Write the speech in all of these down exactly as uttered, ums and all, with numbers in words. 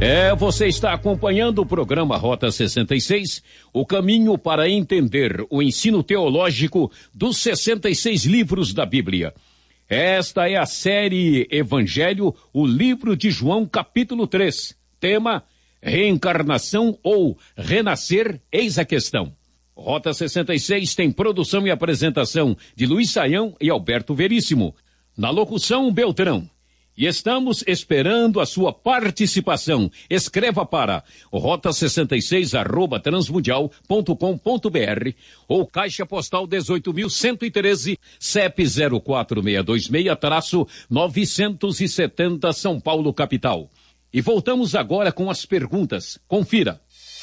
É, você está acompanhando o programa Rota sessenta e seis, o caminho para entender o ensino teológico dos sessenta e seis livros da Bíblia. Esta é a série Evangelho, o livro de João, capítulo três. Tema, reencarnação ou renascer, eis a questão. Rota sessenta e seis tem produção e apresentação de Luiz Saião e Alberto Veríssimo. Na locução, Beltrão. E estamos esperando a sua participação. Escreva para rota sessenta e seis arroba transmundial ponto com ponto br ou Caixa Postal dezoito mil cento e treze, C E P zero quatro seis dois seis, novecentos e setenta, São Paulo, capital. E voltamos agora com as perguntas. Confira.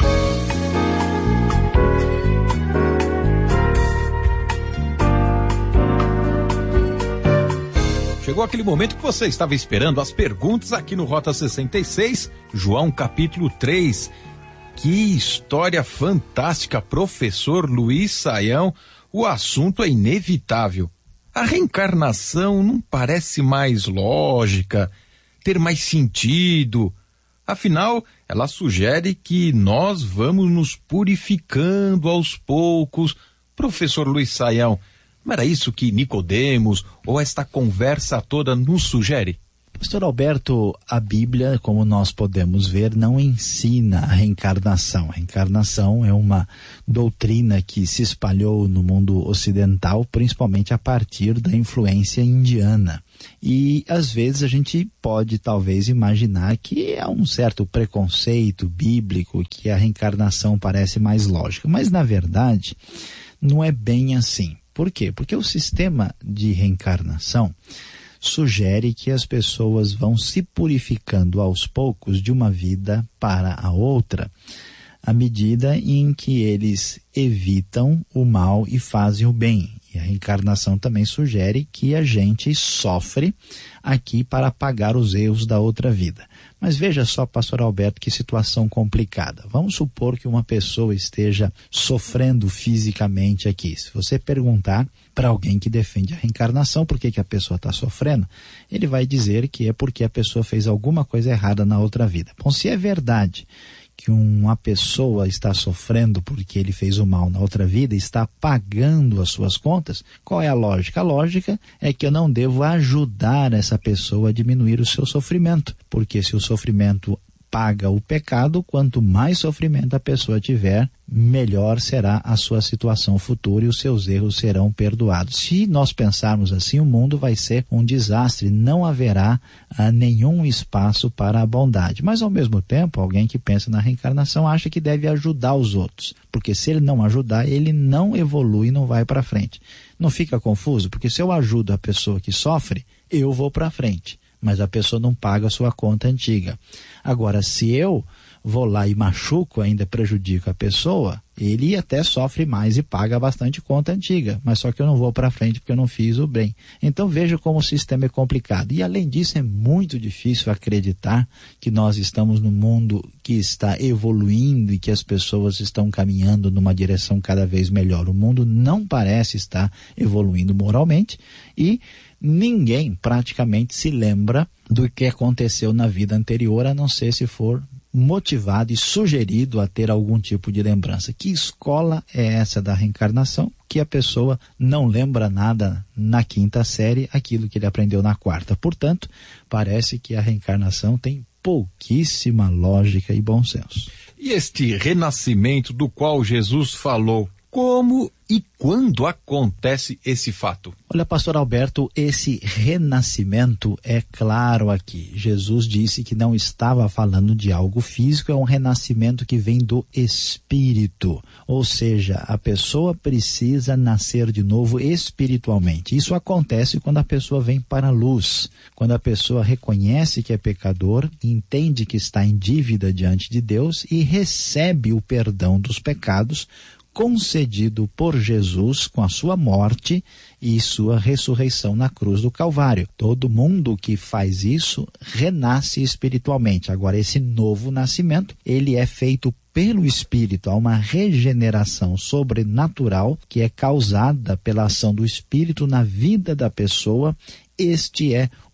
Chegou aquele momento que você estava esperando, as perguntas aqui no Rota sessenta e seis, João capítulo três. Que história fantástica, professor Luiz Saião. O assunto é inevitável. A reencarnação não parece mais lógica, ter mais sentido. Afinal, ela sugere que nós vamos nos purificando aos poucos. Professor Luiz Saião, não era isso que Nicodemos ou esta conversa toda nos sugere? Pastor Alberto, a Bíblia, como nós podemos ver, não ensina a reencarnação. A reencarnação é uma doutrina que se espalhou no mundo ocidental, principalmente a partir da influência indiana. E às vezes a gente pode talvez imaginar que há um certo preconceito bíblico, que a reencarnação parece mais lógica. Mas na verdade, não é bem assim. Por quê? Porque o sistema de reencarnação sugere que as pessoas vão se purificando aos poucos de uma vida para a outra, à medida em que eles evitam o mal e fazem o bem. E a reencarnação também sugere que a gente sofre aqui para pagar os erros da outra vida. Mas veja só, pastor Alberto, que situação complicada. Vamos supor que uma pessoa esteja sofrendo fisicamente aqui. Se você perguntar para alguém que defende a reencarnação por que, que a pessoa está sofrendo, ele vai dizer que é porque a pessoa fez alguma coisa errada na outra vida. Bom, se é verdade que uma pessoa está sofrendo porque ele fez o mal na outra vida, está pagando as suas contas, qual é a lógica? A lógica é que eu não devo ajudar essa pessoa a diminuir o seu sofrimento, porque se o sofrimento paga o pecado, quanto mais sofrimento a pessoa tiver, melhor será a sua situação futura e os seus erros serão perdoados. Se nós pensarmos assim, o mundo vai ser um desastre, não haverá ah, nenhum espaço para a bondade. Mas ao mesmo tempo, alguém que pensa na reencarnação acha que deve ajudar os outros, porque se ele não ajudar, ele não evolui e não vai para frente. Não fica confuso? Porque se eu ajudo a pessoa que sofre, eu vou para frente, mas a pessoa não paga a sua conta antiga. Agora, se eu vou lá e machuco, ainda prejudico a pessoa, ele até sofre mais e paga bastante conta antiga, mas só que eu não vou para frente porque eu não fiz o bem. Então veja como o sistema é complicado. E além disso, é muito difícil acreditar que nós estamos num mundo que está evoluindo e que as pessoas estão caminhando numa direção cada vez melhor. O mundo não parece estar evoluindo moralmente e ninguém praticamente se lembra do que aconteceu na vida anterior, a não ser se for motivado e sugerido a ter algum tipo de lembrança. Que escola é essa da reencarnação? Que a pessoa não lembra nada na quinta série, aquilo que ele aprendeu na quarta. Portanto, parece que a reencarnação tem pouquíssima lógica e bom senso. E este renascimento do qual Jesus falou, como e quando acontece esse fato? Olha, pastor Alberto, esse renascimento é claro aqui. Jesus disse que não estava falando de algo físico, é um renascimento que vem do espírito. Ou seja, a pessoa precisa nascer de novo espiritualmente. Isso acontece quando a pessoa vem para a luz, quando a pessoa reconhece que é pecador, entende que está em dívida diante de Deus e recebe o perdão dos pecados concedido por Jesus com a sua morte e sua ressurreição na cruz do Calvário. Todo mundo que faz isso renasce espiritualmente. Agora, esse novo nascimento, ele é feito pelo Espírito. Há uma regeneração sobrenatural que é causada pela ação do Espírito na vida da pessoa. Este é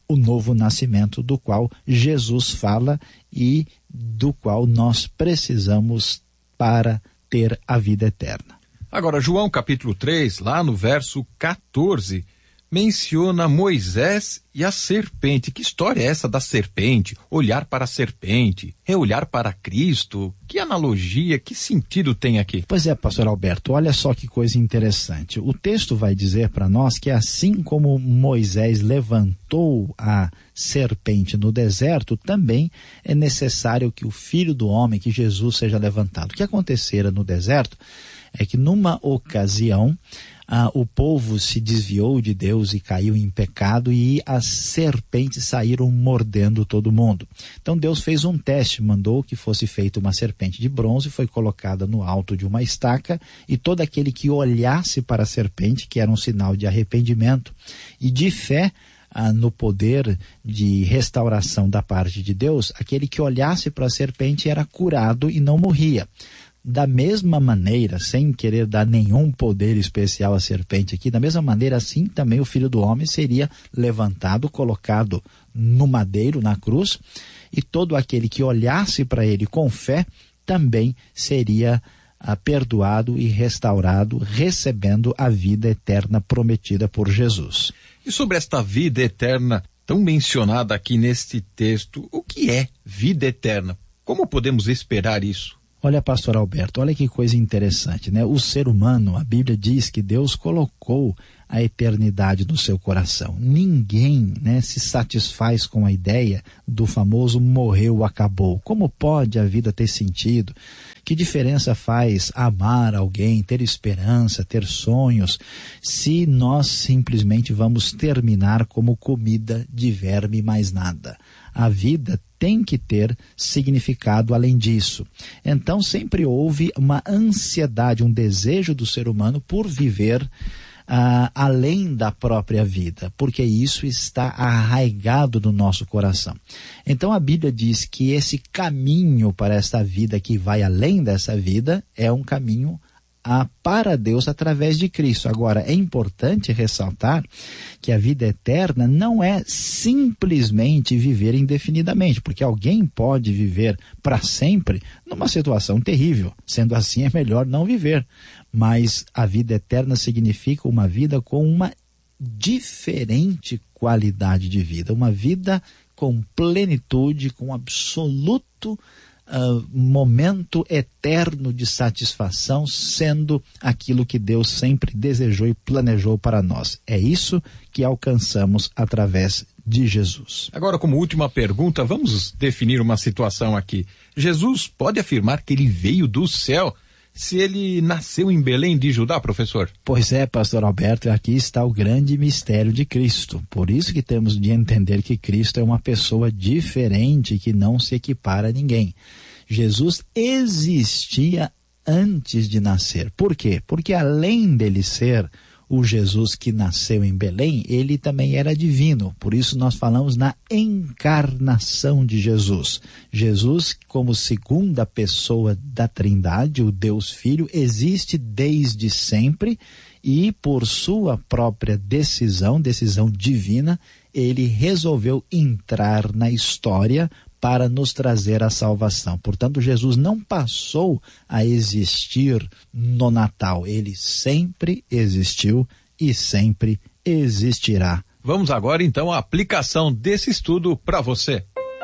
o novo nascimento do qual Jesus fala e do qual nós precisamos para ter a vida eterna. Agora, João capítulo três, lá no verso quatorze, menciona Moisés e a serpente. Que história é essa da serpente? Olhar para a serpente, é olhar para Cristo? Que analogia, que sentido tem aqui? Pois é, pastor Alberto, olha só que coisa interessante. O texto vai dizer para nós que assim como Moisés levantou a serpente no deserto, também é necessário que o Filho do Homem, que Jesus, seja levantado. O que acontecera no deserto é que numa ocasião Ah, o povo se desviou de Deus e caiu em pecado e as serpentes saíram mordendo todo mundo. Então Deus fez um teste, mandou que fosse feita uma serpente de bronze, foi colocada no alto de uma estaca e todo aquele que olhasse para a serpente, que era um sinal de arrependimento e de fé ah, no poder de restauração da parte de Deus, aquele que olhasse para a serpente era curado e não morria. Da mesma maneira, sem querer dar nenhum poder especial à serpente aqui, da mesma maneira, assim também o Filho do Homem seria levantado, colocado no madeiro, na cruz, e todo aquele que olhasse para ele com fé também seria ah, perdoado e restaurado, recebendo a vida eterna prometida por Jesus. E sobre esta vida eterna tão mencionada aqui neste texto, o que é vida eterna? Como podemos esperar isso? Olha, pastor Alberto, olha que coisa interessante, né? O ser humano, a Bíblia diz que Deus colocou a eternidade no seu coração. Ninguém, né, se satisfaz com a ideia do famoso morreu, acabou. Como pode a vida ter sentido? Que diferença faz amar alguém, ter esperança, ter sonhos, se nós simplesmente vamos terminar como comida de verme e mais nada? A vida tem que ter significado além disso. Então sempre houve uma ansiedade, um desejo do ser humano por viver Uh, além da própria vida, porque isso está arraigado no nosso coração. Então a Bíblia diz que esse caminho para esta vida que vai além dessa vida é um caminho uh, para Deus através de Cristo. Agora, é importante ressaltar que a vida eterna não é simplesmente viver indefinidamente, porque alguém pode viver para sempre numa situação terrível. Sendo assim, é melhor não viver. Mas a vida eterna significa uma vida com uma diferente qualidade de vida, uma vida com plenitude, com absoluto uh, momento eterno de satisfação, sendo aquilo que Deus sempre desejou e planejou para nós. É isso que alcançamos através de Jesus. Agora, como última pergunta, vamos definir uma situação aqui. Jesus pode afirmar que ele veio do céu se ele nasceu em Belém de Judá, professor? Pois é, pastor Alberto, aqui está o grande mistério de Cristo. Por isso que temos de entender que Cristo é uma pessoa diferente, que não se equipara a ninguém. Jesus existia antes de nascer. Por quê? Porque além dele ser o Jesus que nasceu em Belém, ele também era divino. Por isso nós falamos na encarnação de Jesus. Jesus, como segunda pessoa da Trindade, o Deus Filho, existe desde sempre e por sua própria decisão, decisão divina, ele resolveu entrar na história para nos trazer a salvação. Portanto, Jesus não passou a existir no Natal. Ele sempre existiu e sempre existirá. Vamos agora, então, à aplicação desse estudo para você.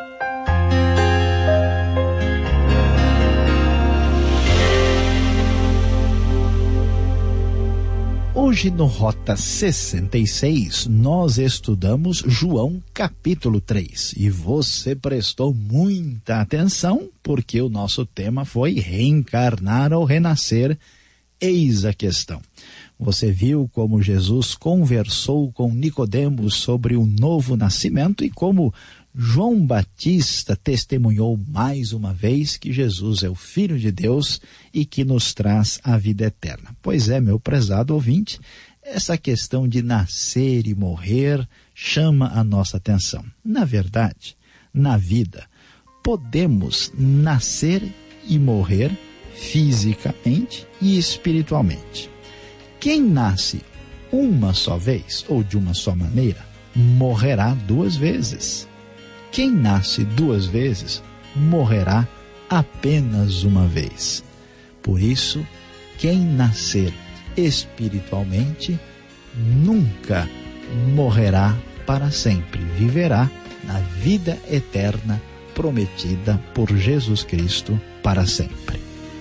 Hoje no Rota sessenta e seis, nós estudamos João capítulo três. E você prestou muita atenção, porque o nosso tema foi reencarnar ou renascer. Eis a questão. Você viu como Jesus conversou com Nicodemos sobre o novo nascimento e como João Batista testemunhou mais uma vez que Jesus é o Filho de Deus e que nos traz a vida eterna. Pois é, meu prezado ouvinte, essa questão de nascer e morrer chama a nossa atenção. Na verdade, na vida, podemos nascer e morrer fisicamente e espiritualmente. Quem nasce uma só vez ou de uma só maneira, morrerá duas vezes. Quem nasce duas vezes, morrerá apenas uma vez. Por isso, quem nascer espiritualmente, nunca morrerá para sempre. Viverá na vida eterna prometida por Jesus Cristo para sempre.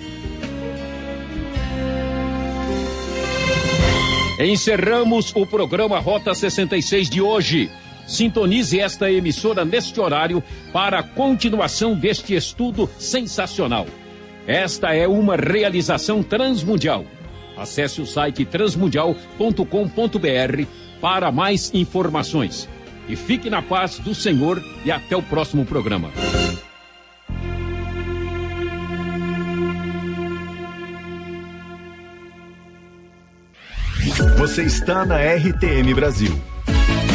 Encerramos o programa Rota sessenta e seis de hoje. Sintonize esta emissora neste horário para a continuação deste estudo sensacional. Esta é uma realização transmundial. Acesse o site transmundial ponto com ponto br para mais informações. E fique na paz do Senhor e até o próximo programa. Você está na R T M Brasil.